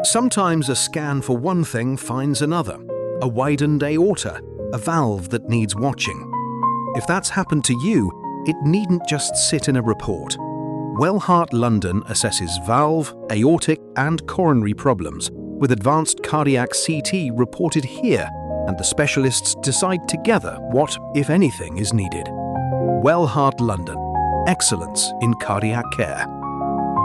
Sometimes a scan for one thing finds another, a widened aorta, a valve that needs watching. If that's happened to you, it needn't just sit in a report. Wellheart London assesses valve, aortic and coronary problems, with advanced cardiac CT reported here, and the specialists decide together what, if anything, is needed. Wellheart London. Excellence in cardiac care.